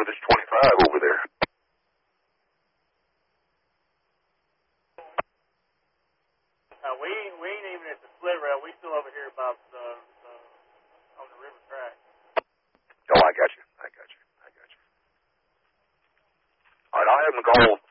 with this 25 over there? We ain't even at the split rail. We still over here about on the river track. Oh, I got you. All right, I'll have them call